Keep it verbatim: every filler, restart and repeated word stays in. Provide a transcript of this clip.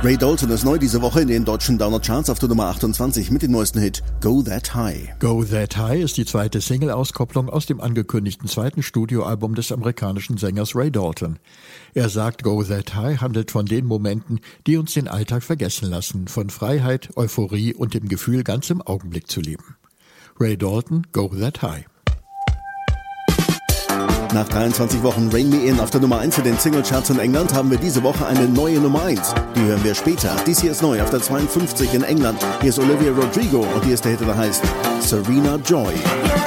Ray Dalton ist neu diese Woche in den deutschen Downer-Charts auf der Nummer achtundzwanzig mit dem neuesten Hit Go That High. Go That High ist die zweite Single-Auskopplung aus dem angekündigten zweiten Studioalbum des amerikanischen Sängers Ray Dalton. Er sagt, Go That High handelt von den Momenten, die uns den Alltag vergessen lassen, von Freiheit, Euphorie und dem Gefühl, ganz im Augenblick zu leben. Ray Dalton, Go That High. Nach dreiundzwanzig Wochen Rain Me In auf der Nummer eins in den Singlecharts in England haben wir diese Woche eine neue Nummer eins. Die hören wir später. Dies hier ist neu auf der zweiundfünfzig in England. Hier ist Olivia Rodrigo und hier ist der Hit, der heißt Serena Joy.